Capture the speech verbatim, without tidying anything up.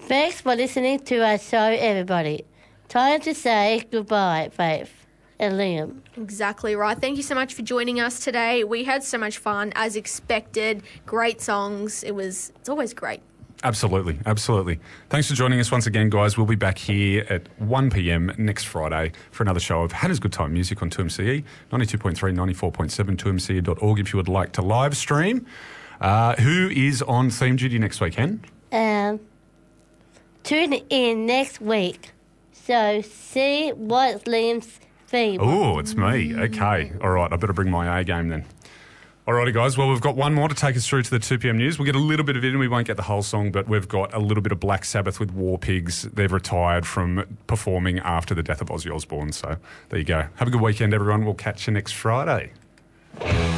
Thanks for listening to our show, everybody. Time to say goodbye, Faith and Liam. Exactly right. Thank you so much for joining us today. We had so much fun, as expected. Great songs. It was. It's always great. Absolutely, absolutely. Thanks for joining us once again, guys. We'll be back here at one p.m. next Friday for another show of Hannah's Good Time Music on two M C E, ninety-two point three, ninety-four point seven, two M C E dot org if you would like to live stream. Uh, who is on theme duty next week, Hen? Um, tune in next week. So see what Liam's theme. Oh, it's me. Okay. All right, I better bring my A game then. Alrighty, guys. Well, we've got one more to take us through to the two p.m. news. We'll get a little bit of it in. We won't get the whole song, but we've got a little bit of Black Sabbath with War Pigs. They've retired from performing after the death of Ozzy Osbourne. So there you go. Have a good weekend, everyone. We'll catch you next Friday.